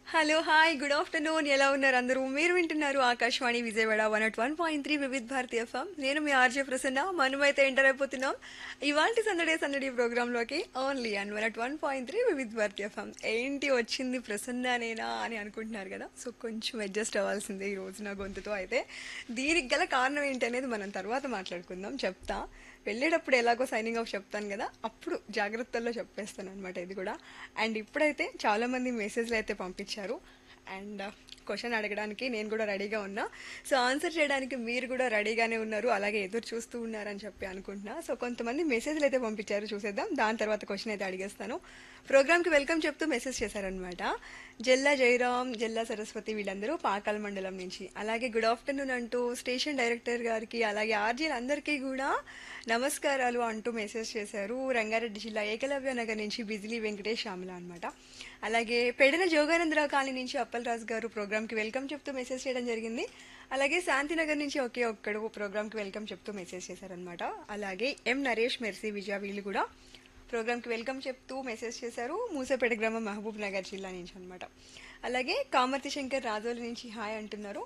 hello hi good afternoon ఎలా ఉన్నారు అందరూ మీరు వింటున్నారు ఆకాశవాణి విజయవాడ 101.3 వివిధ్ భారతి ఎఫ్ఎం నేను మీ ఆర్జే ప్రసన్న మనమైతే ఎంటర్ అయిపోతున్నాం ఇవాల్టి సందడే సందడి ప్రోగ్రాంలోకి only and 101.3 Vividh Bharati FM ఏంటి వచ్చింది ప్రసన్ననేనా అని అనుకుంటున్నారు కదా సో కొంచెం అడ్జస్ట్ అవ్వాల్సిందే ఈ రోజు నా గొంతుతో అయితే దీనికి గల కారణం ఏంటి అనేది మనం తర్వాత మాట్లాడుకుందాం చెప్తా వెళ్ళేటప్పుడు ఎలాగో సైనింగ్ ఆఫ్ చెప్తాను కదా అప్పుడు జాగ్రత్తల్లో చెప్పేస్తాను అనమాట ఇది కూడా అండ్ ఇప్పుడైతే చాలామంది మెసేజ్లు అయితే పంపించారు అండ్ క్వశ్చన్ అడగడానికి నేను కూడా రెడీగా ఉన్నా సో ఆన్సర్ చేయడానికి మీరు కూడా రెడీగానే ఉన్నారు అలాగే ఎదురు చూస్తూ ఉన్నారని చెప్పి అనుకుంటున్నా సో కొంతమంది మెసేజ్లు అయితే పంపించారు చూసేద్దాం దాని తర్వాత క్వశ్చన్ అయితే అడిగేస్తాను ప్రోగ్రామ్కి వెల్కమ్ చెప్తూ మెసేజ్ చేశారనమాట జల్లా జయరాం జల్లా సరస్వతి వీళ్ళందరూ పాకాల మండలం నుంచి అలాగే గుడ్ ఆఫ్టర్నూన్ అంటూ స్టేషన్ డైరెక్టర్ గారికి అలాగే ఆర్జీలు అందరికీ కూడా నమస్కారాలు అంటూ మెసేజ్ చేశారు రంగారెడ్డి జిల్లా ఏకలవ్య నగర్ నుంచి బిజిలీ వెంకటేష్ శ్యామల అనమాట అలాగే పెడన జోగానందరావు కాలనీ నుంచి అప్పలరాజు గారు ప్రోగ్రామ్కి వెల్కమ్ చెప్తూ మెసేజ్ చేయడం జరిగింది అలాగే శాంతినగర్ నుంచి ఒకే ఒక్కడు ప్రోగ్రామ్కి వెల్కమ్ చెప్తూ మెసేజ్ చేశారనమాట అలాగే ఎం నరేష్ మెర్సీ విజయ వీళ్ళు కూడా ప్రోగ్రామ్కి వెల్కమ్ చెప్తూ మెసేజ్ చేశారు మూసపేట గ్రామం మహబూబ్ నగర్ జిల్లా నుంచి అనమాట అలాగే కామర్తి శంకర్ రాజోలి నుంచి హాయ్ అంటున్నారు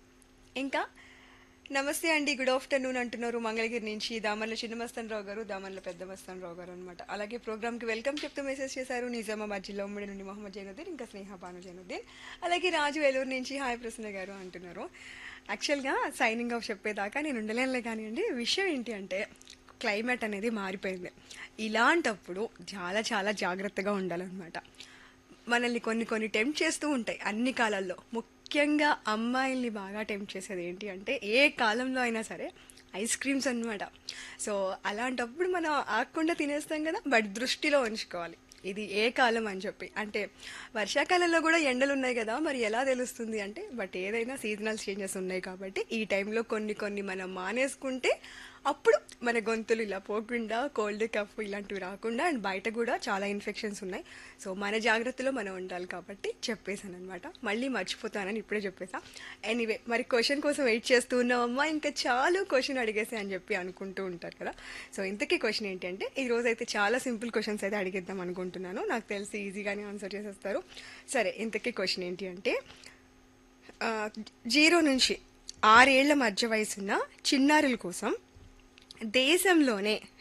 ఇంకా నమస్తే అండి గుడ్ ఆఫ్టర్నూన్ అంటున్నారు మంగళగిరి నుంచి దామర్ల చిన్నమస్తన్ రావు గారు దామర్ల పెద్ద మస్తన్ రావు గారు అనమాట అలాగే ప్రోగ్రామ్కి వెల్కమ్ చెప్తూ మెసేజ్ చేశారు నిజామాబాద్ జిల్లా ఉమ్మడి నుండి మొహమ్మద్ జైనుద్దీన్ ఇంకా స్నేహ భాను జైనుద్దీన్ అలాగే రాజు ఏలూరు నుంచి హాయ్ ప్రసన్న గారు అంటున్నారు యాక్చువల్గా సైనింగ్ ఆఫ్ చెప్పేదాకా నేను ఉండలేనులే కానివ్వండి విషయం ఏంటి అంటే క్లైమేట్ అనేది మారిపోయింది ఇలాంటప్పుడు చాలా చాలా జాగ్రత్తగా ఉండాలన్నమాట మనల్ని కొన్ని కొన్ని టెంప్ట్ చేస్తూ ఉంటాయి అన్ని కాలాల్లో ముఖ్యంగా అమ్మాయిల్ని బాగా టెంప్ట్ చేసేది ఏంటి అంటే ఏ కాలంలో అయినా సరే ఐస్ క్రీమ్స్ అన్నమాట సో అలాంటప్పుడు మనం ఆగకుండా తినేస్తాం కదా బట్ దృష్టిలో ఉంచుకోవాలి ఇది ఏ కాలం అని చెప్పి అంటే వర్షాకాలంలో కూడా ఎండలు ఉన్నాయి కదా మరి ఎలా తెలుస్తుంది అంటే బట్ ఏదైనా సీజనల్ చేంజెస్ ఉన్నాయి కాబట్టి ఈ టైంలో కొన్ని కొన్ని మనం మానేసుకుంటే అప్పుడు మన గొంతులు ఇలా పోకుండా కోల్డ్ కఫ్ ఇలాంటివి రాకుండా అండ్ బయట కూడా చాలా ఇన్ఫెక్షన్స్ ఉన్నాయి సో మన జాగ్రత్తలో మనం ఉండాలి కాబట్టి చెప్పేశాను అనమాట మళ్ళీ మర్చిపోతానని ఇప్పుడే చెప్పేసా ఎనీవే మరి క్వశ్చన్ కోసం వెయిట్ చేస్తూ ఉన్నామమ్మా ఇంకా చాలు క్వశ్చన్ అడిగేసా అని చెప్పి అనుకుంటూ ఉంటారు కదా సో ఇంతకీ క్వశ్చన్ ఏంటి అంటే ఈ రోజు అయితే చాలా సింపుల్ క్వశ్చన్స్ అయితే అడిగేద్దాం అనుకుంటున్నాను నాకు తెలిసి ఈజీగానే ఆన్సర్ చేసేస్తారు సరే ఇంతకీ క్వశ్చన్ ఏంటి అంటే 0 నుంచి 6 ఏళ్ల మధ్య వయసున్న చిన్నారుల కోసం దేశంలోనే